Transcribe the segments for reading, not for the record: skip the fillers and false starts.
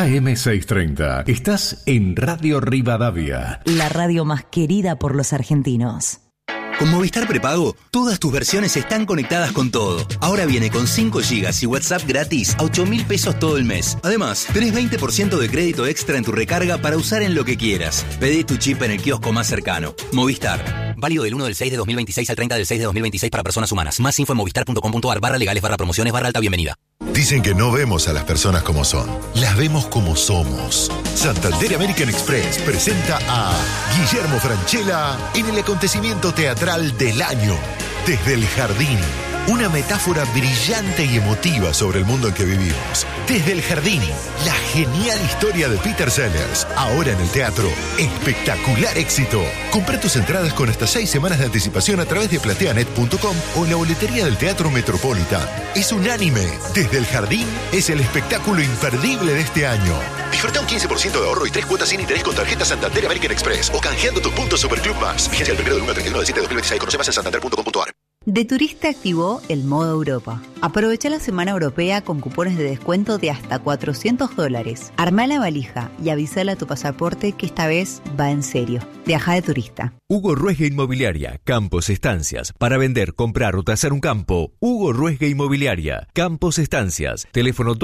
AM630. Estás en Radio Rivadavia, la radio más querida por los argentinos. Con Movistar Prepago, todas tus versiones están conectadas con todo. Ahora viene con 5 GB y WhatsApp gratis a 8.000 pesos todo el mes. Además, tenés 20% de crédito extra en tu recarga para usar en lo que quieras. Pedí tu chip en el kiosco más cercano. Movistar. Válido del 1 del 6 de 2026 al 30 del 6 de 2026 para personas humanas. Más info en movistar.com.ar/legales/promociones/alta bienvenida. Dicen que no vemos a las personas como son, las vemos como somos. Santander American Express presenta a Guillermo Francella en el acontecimiento teatral del año, Desde el Jardín. Una metáfora brillante y emotiva sobre el mundo en que vivimos. Desde el Jardín, la genial historia de Peter Sellers. Ahora en el teatro, espectacular éxito. Compra tus entradas con hasta 6 semanas de anticipación a través de plateanet.com o en la boletería del Teatro Metropolitan. Es unánime. Desde el Jardín es el espectáculo imperdible de este año. Disfruta un 15% de ahorro y 3 cuotas sin interés con tarjeta Santander American Express o canjeando tus puntos Superclub Más. Vigencia del 1 del 1 al 31 de 7 de 2026. Conoce más en santander.com.ar. De Turista activó el modo Europa. Aprovecha la semana europea con cupones de descuento de hasta $400. Armá la valija y avísale a tu pasaporte que esta vez va en serio. Viaja de turista. Hugo Ruesga Inmobiliaria, Campos Estancias. Para vender, comprar o tasar un campo, Hugo Ruesga Inmobiliaria, Campos Estancias. Teléfono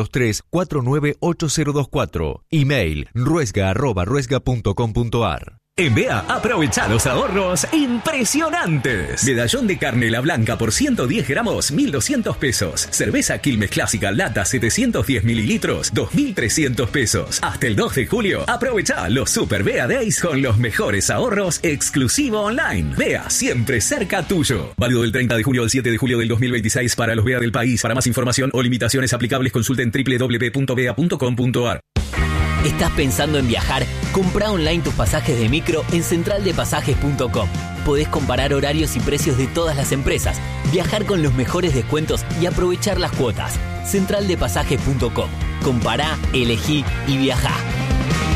2923-498024. Email ruesga@ruesga.com.ar. En BEA, aprovecha los ahorros impresionantes. Medallón de carne La Blanca por 110 gramos, 1.200 pesos. Cerveza Quilmes Clásica Lata 710 mililitros, 2.300 pesos. Hasta el 2 de julio, aprovecha los Super BEA Days con los mejores ahorros exclusivo online. BEA, siempre cerca tuyo. Válido del 30 de junio al 7 de julio del 2026 para los BEA del país. Para más información o limitaciones aplicables, consulta en www.bea.com.ar. ¿Estás pensando en viajar? Compra online tus pasajes de micro en centraldepasajes.com. Podés comparar horarios y precios de todas las empresas, viajar con los mejores descuentos y aprovechar las cuotas. Centraldepasajes.com. Compará, elegí y viajá.